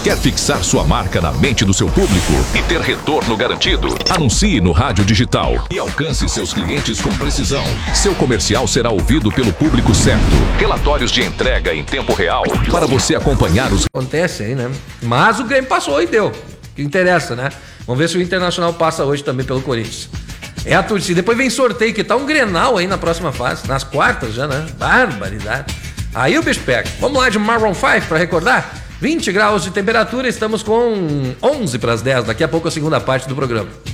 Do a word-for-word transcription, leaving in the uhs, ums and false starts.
Quer fixar sua marca na mente do seu público e ter retorno garantido? Anuncie no rádio digital e alcance seus clientes com precisão. Seu comercial será ouvido pelo público certo. Relatórios de entrega em tempo real para você acompanhar os... Acontece aí, né? Mas o Grêmio passou e deu. O que interessa, né? Vamos ver se o Internacional passa hoje também pelo Corinthians. É a torcida. Depois vem sorteio, que tá um Grenal aí na próxima fase. Nas quartas já, né? Barbaridade. Aí o bicho pega. Vamos lá de Maroon cinco para recordar? vinte graus de temperatura, estamos com onze para as dez. Daqui a pouco a segunda parte do programa.